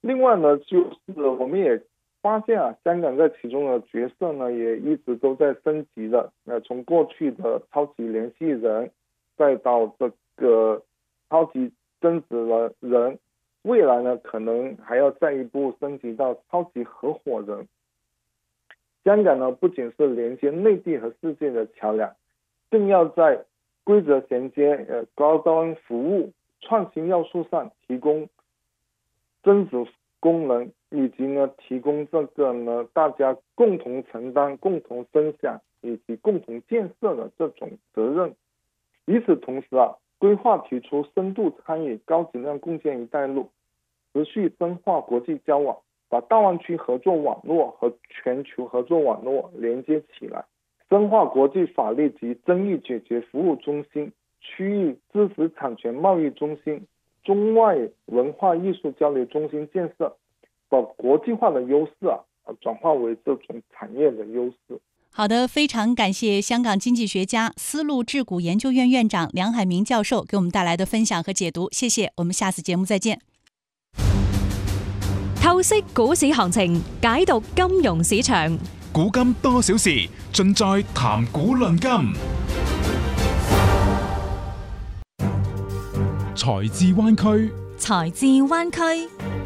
另外呢，就是我们也发现香港在其中的角色呢，也一直都在升级的。从过去的超级联系人，再到这个超级真实的人，未来呢，可能还要再一步升级到超级合伙人。香港呢，不仅是连接内地和世界的桥梁，更要在规则衔接、高端服务、创新要素上提供增值功能，以及呢提供这个呢大家共同承担、共同分享以及共同建设的这种责任。与此同时规划提出深度参与、高质量共建“一带一路”，持续深化国际交往，把大湾区合作网络和全球合作网络连接起来，深化国际法律及争议解决服务中心、区域知识产权贸易中心、中外文化艺术交流中心建设，把国际化的优势转化为这种产业的优势。 好的，非常感谢香港经济学家、丝路智谷研究院院长梁海明教授给我们带来的分享和解读，谢谢，我们下次节目再见。 透析股市行情，解讀金融市場， 古今多少事，盡在談股論金。財智灣區， 財智灣區。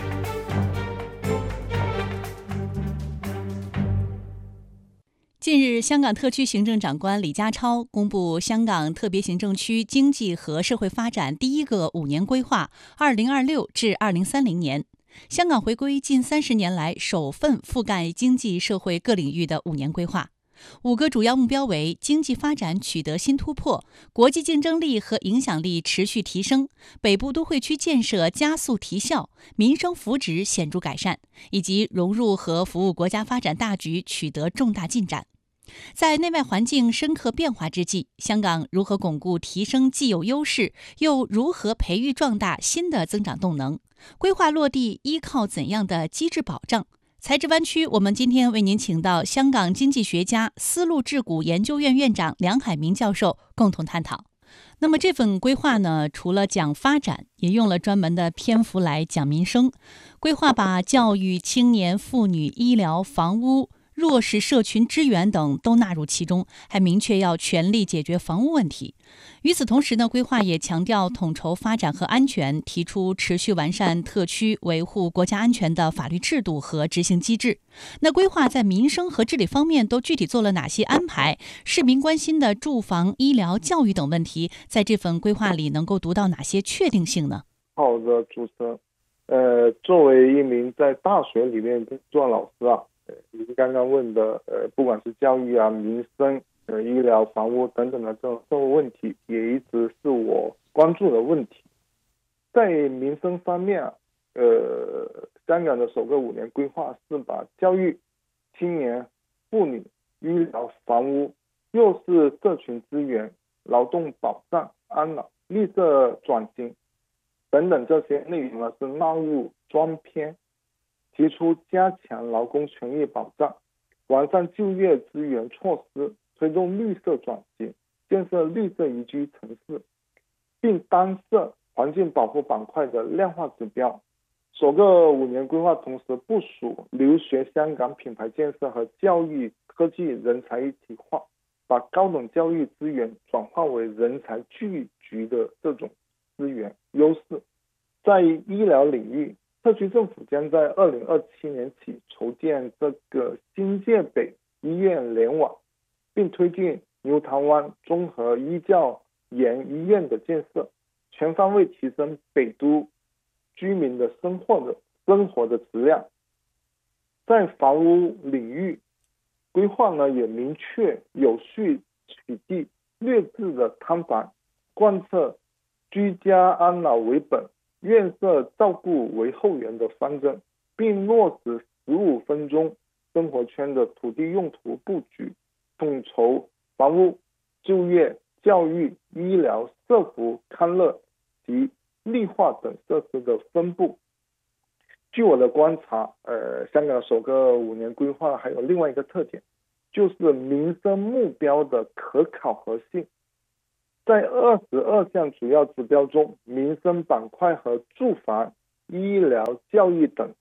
近日，香港特區行政長官李家超公布香港特別行政區經濟和社會發展第一個5年規劃 2026至2030年，香港回歸近30年來首份覆蓋經濟社會各領域的5年規劃。5個主要目標為經濟發展取得新突破，國際競爭力和影響力持續提升，北部都會區建設加速提效，民生福祉顯著改善，以及融入和服務國家發展大局取得重大進展。在內外環境深刻變化之際，香港如何鞏固提升既有優勢，又如何培育壯大新的增長動能？規劃落地依靠怎樣的機制保障？財智灣區，我們今天為您請到香港經濟學家、絲路智谷研究院院長梁海明教授共同探討。那麼這份規劃呢，除了講發展，也用了專門的篇幅來講民生。規劃把教育、青年、婦女、醫療、房屋、弱勢社群支援等都納入其中，還明確要全力解決房屋問題。與此同時呢，規劃也強調統籌發展和安全，提出持續完善特區維護國家安全的法律制度和執行機制。那規劃在民生和治理方面都具體做了哪些安排？市民關心的住房、醫療、教育等問題，在這份規劃裡能夠讀到哪些確定性呢？ 好的，主持人，作為一名在大學裡面做老師您剛剛問的不管是教育民生、醫療、房屋等等的這種社會問題，也一直是我關注的問題。在民生方面香港的首個5年規劃是把教育、青年、婦女、醫療、房屋、弱勢社群資源、勞動保障、安老、綠色轉型等等這些內容是納入專篇，提出加強勞工權益保障，完善就業資源措施，推動綠色轉型，建設綠色宜居城市，並單設環境保護板塊的量化指標。首個5年規劃同時部署留學香港品牌建設和教育科技人才一體化，把高等教育資源轉化為人才聚集的這種資源優勢。在醫療領域，特區政府將在2027年起籌建這個新界北醫院聯網，並推進牛潭灣綜合醫教研醫院的建設，全方位提升北都居民的生活的質量。在房屋領域，規劃呢也明確有序取締劣質的劏房，貫徹居家安老為本、院舍照顧為後援的方針，並落實15分鐘生活圈的土地用途布局，統籌房屋、就業、教育、醫療、社福、康樂及綠化等設施的分布。據我的觀察，香港首個5年規劃還有另外一個特點，就是民生目標的可考核性。在22項主要指標中，民生板塊和住房、醫療、教育等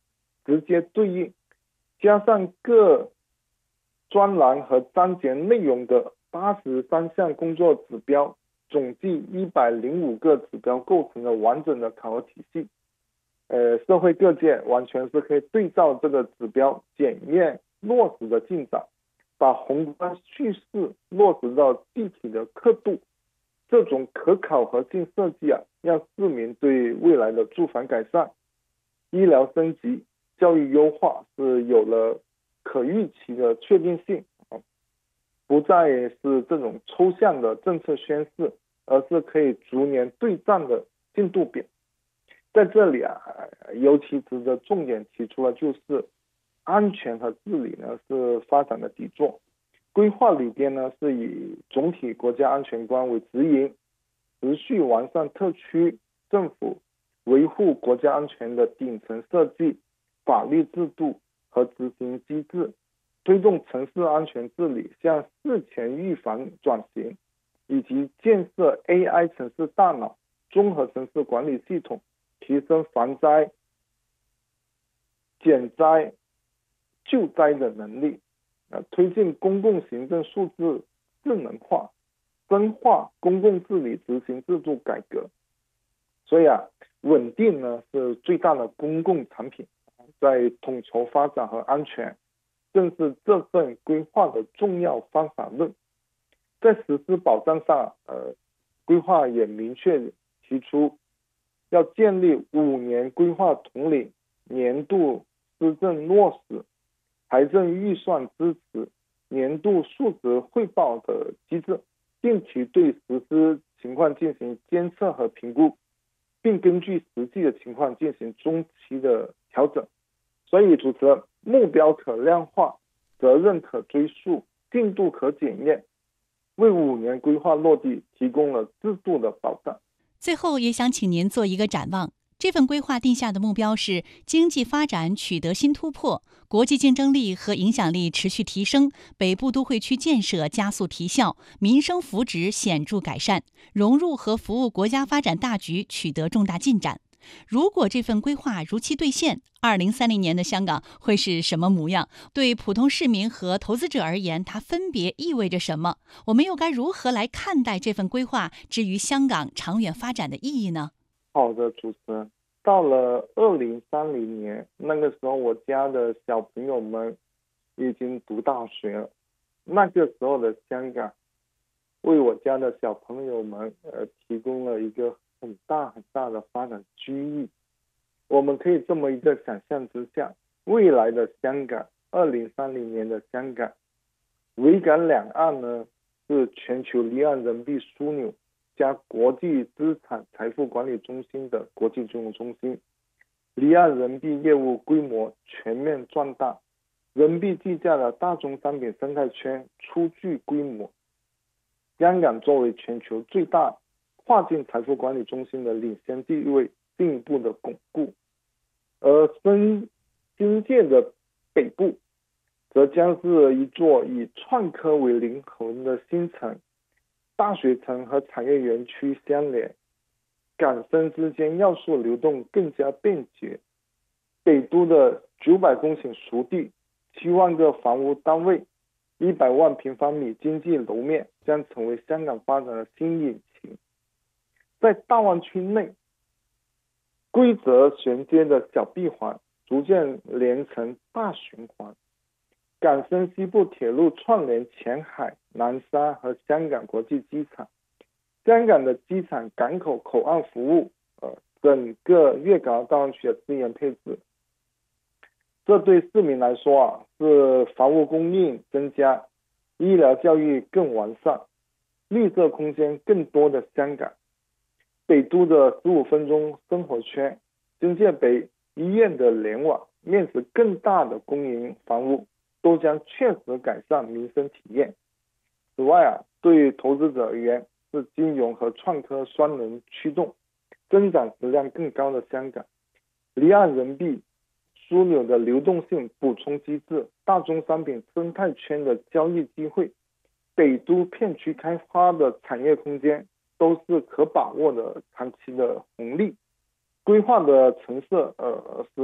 直接对应，加上各专栏和章节内容的83项工作指标，总计105个指标构成了完整的考核体系。社会各界完全是可以对照这个指标检验落实的进展，把宏观叙事落实到具体的刻度。这种可考核性设计让市民对未来的住房改善、医疗升级、教育优化是有了可预期的确定性，不再是这种抽象的政策宣示，而是可以逐年对战的进度表。在这里尤其值得重点提出的就是安全和治理呢是发展的底座。规划里边呢是以总体国家安全观为指引，持续完善特区政府维护国家安全的顶层设计、法律制度和执行机制，推动城市安全治理向事前预防转型，以及建设 AI 城市大脑、综合城市管理系统，提升防灾、减灾、救灾的能力，推进公共行政数字智能化，深化公共治理执行制度改革。所以稳定呢是最大的公共产品，在统筹发展和安全，正是这份规划的重要方法论。在实施保障上，规划也明确提出要建立5年规划统领、年度施政落实、财政预算支持、年度数值汇报的机制，定期对实施情况进行监测和评估，并根据实际的情况进行中期的调整。所以主持人，目标可量化，责任可追溯，进度可检验，为5年规划落地提供了制度的保障。 最后也想请您做一个展望，这份规划定下的目标是经济发展取得新突破，国际竞争力和影响力持续提升，北部都会区建设加速提效，民生福祉显著改善，融入和服务国家发展大局取得重大进展。如果这份规划如期兑现，2030年的香港会是什么模样？对普通市民和投资者而言，它分别意味着什么？我们又该如何来看待这份规划至于香港长远发展的意义呢？ 好的，主持人，到了2030年，那个时候我家的小朋友们已经读大学了。那个时候的香港为我家的小朋友们提供了一个很大很大的发展机遇。我们可以这么一个想象之下，未来的香港，2030年的香港，维港两岸呢是全球离岸人民币枢纽加国际资产财富管理中心的国际金融中心，离岸人民币业务规模全面壮大，人民币计价的大宗商品生态圈初具规模。香港作为全球最大跨境财富管理中心的领先地位进一步的巩固，而新建的北部则将是一座以创科为灵魂的新城，大学城和产业园区相连，港深之间要素流动更加便捷。北都的900公顷熟地、7万个房屋单位、100万平方米经济楼面将成为香港发展的新引擎。在大湾区内，规则衔接的小闭环逐渐连成大循环，港深西部铁路串联前海、南沙和香港国际机场，香港的机场、港口、口岸服务，整个粤港澳大湾区的资源配置，这对市民来说是房屋供应增加、医疗教育更完善、绿色空间更多的香港。北都的15分钟生活圈、新界北医院的联网、面积更大的公营房屋，都将确实改善民生体验。此外对投资者而言，是金融和创科双轮驱动，增长质量更高的香港。离岸人民币枢纽的流动性补充机制、大宗商品生态圈的交易机会、北都片区开发的产业空间，都是可把握的长期的红利。规划的成色是